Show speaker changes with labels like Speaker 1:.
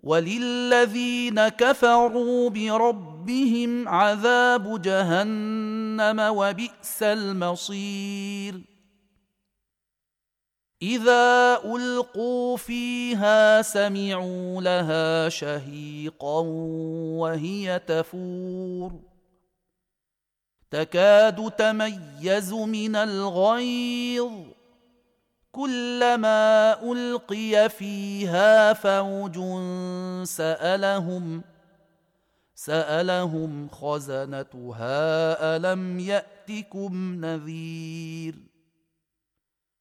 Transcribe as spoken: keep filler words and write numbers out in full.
Speaker 1: وللذين كفروا بربهم عذاب جهنم وبئس المصير إذا ألقوا فيها سمعوا لها شهيقا وهي تفور تكاد تميز من الغيظ كلما ألقي فيها فوج سألهم سألهم خزنتها ألم يأتكم نذير